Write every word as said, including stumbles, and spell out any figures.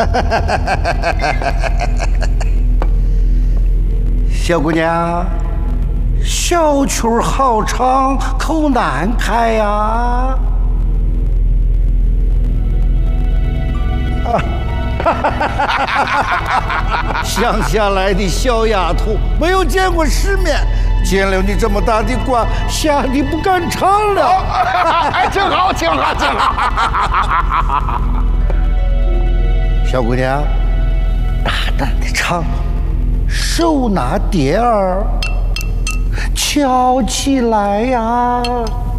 小姑娘，小曲儿好唱，口难开呀！啊！乡下来的小丫头，没有见过世面，见了你这么大的官，吓得不敢唱了。 哎，挺好，挺好，挺好。 小姑娘，大胆的唱，手拿碟儿，敲起来呀！